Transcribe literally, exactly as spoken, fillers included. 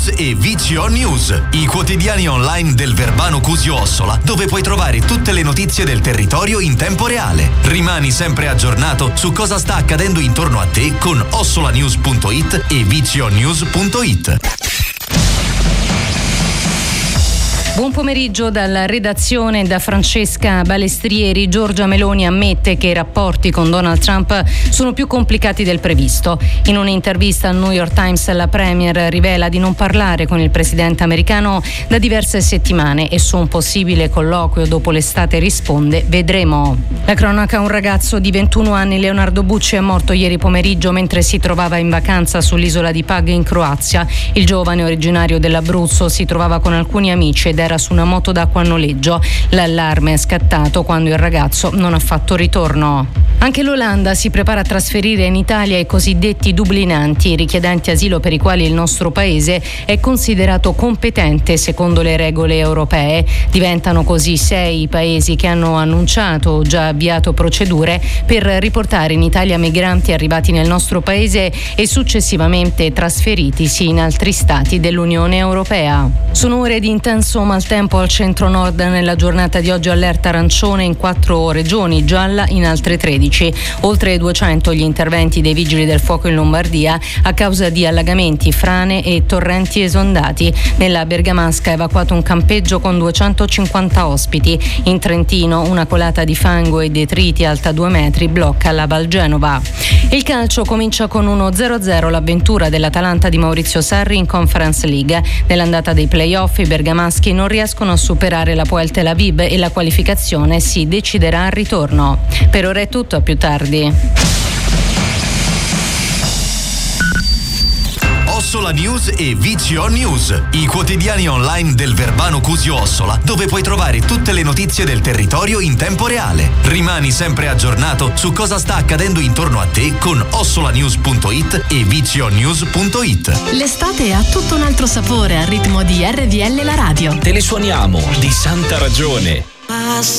News e V C O News, i quotidiani online del Verbano Cusio Ossola, dove puoi trovare tutte le notizie del territorio in tempo reale. Rimani sempre aggiornato su cosa sta accadendo intorno a te con ossolanews punto it e v c o news punto it. Buon pomeriggio dalla redazione, da Francesca Balestrieri. Giorgia Meloni ammette che i rapporti con Donald Trump sono più complicati del previsto. In un'intervista al New York Times la Premier rivela di non parlare con il presidente americano da diverse settimane e su un possibile colloquio dopo l'estate risponde: vedremo. La cronaca: un ragazzo di ventuno anni, Leonardo Bucci, è morto ieri pomeriggio mentre si trovava in vacanza sull'isola di Pag in Croazia. Il giovane, originario dell'Abruzzo, si trovava con alcuni amici ed era su una moto d'acqua a noleggio. L'allarme è scattato quando il ragazzo non ha fatto ritorno. Anche l'Olanda si prepara a trasferire in Italia i cosiddetti dublinanti, i richiedenti asilo per i quali il nostro paese è considerato competente secondo le regole europee. Diventano così sei i paesi che hanno annunciato o già avviato procedure per riportare in Italia migranti arrivati nel nostro paese e successivamente trasferitisi in altri stati dell'Unione Europea. Sono ore di intenso maltempo al centro-nord. Nella giornata di oggi allerta arancione in quattro regioni, gialla in altre tredici. Oltre duecento gli interventi dei vigili del fuoco in Lombardia a causa di allagamenti, frane e torrenti esondati. Nella Bergamasca è evacuato un campeggio con duecentocinquanta ospiti. In Trentino una colata di fango e detriti alta due metri blocca la Val Genova. Il calcio comincia con uno zero a zero l'avventura dell'Atalanta di Maurizio Sarri in Conference League. Nell'andata dei playoff i bergamaschi non riescono a superare la Poel Tel Aviv e la qualificazione si deciderà al ritorno. Per ora è tutto, a più tardi. Ossola News e V C O News, i quotidiani online del Verbano Cusio Ossola, dove puoi trovare tutte le notizie del territorio in tempo reale. Rimani sempre aggiornato su cosa sta accadendo intorno a te con ossolanews punto it e v c o news punto it. L'estate ha tutto un altro sapore al ritmo di R V L la radio. Te le suoniamo di santa ragione.